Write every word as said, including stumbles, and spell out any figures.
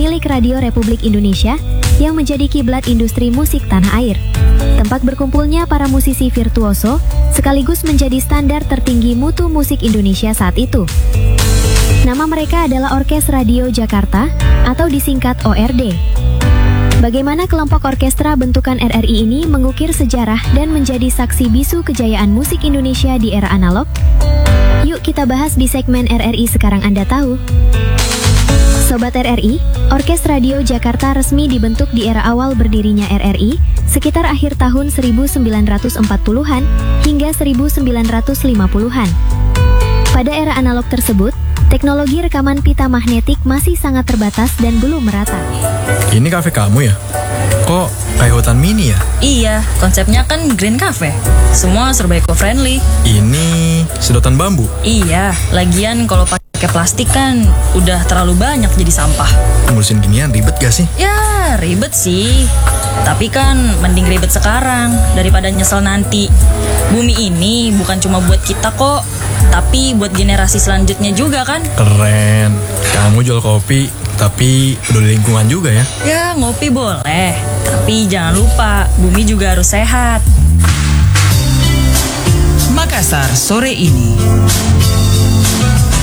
milik Radio Republik Indonesia yang menjadi kiblat industri musik tanah air. Tempat berkumpulnya para musisi virtuoso sekaligus menjadi standar tertinggi mutu musik Indonesia saat itu. Nama mereka adalah Orkes Radio Jakarta atau disingkat O R D. Bagaimana kelompok orkestra bentukan R R I ini mengukir sejarah dan menjadi saksi bisu kejayaan musik Indonesia di era analog? Yuk kita bahas di segmen R R I Sekarang Anda Tahu. Sobat R R I, Orkes Radio Jakarta resmi dibentuk di era awal berdirinya R R I sekitar akhir tahun seribu sembilan ratus empat puluhan hingga seribu sembilan ratus lima puluhan. Pada era analog tersebut, teknologi rekaman pita magnetik masih sangat terbatas dan belum merata. Ini kafe kamu ya? Kok kayak hutan mini ya? Iya, konsepnya kan Green Cafe. Semua serba eco-friendly. Ini sedotan bambu? Iya, lagian kalau pakai plastik kan udah terlalu banyak jadi sampah. Ngurusin ginian ribet gak sih? Ya, ribet sih. Tapi kan mending ribet sekarang daripada nyesel nanti. Bumi ini bukan cuma buat kita kok, tapi buat generasi selanjutnya juga kan? Keren. Kamu jual kopi, tapi peduli lingkungan juga ya? Ya, ngopi boleh. Tapi jangan lupa, bumi juga harus sehat. Makassar sore ini.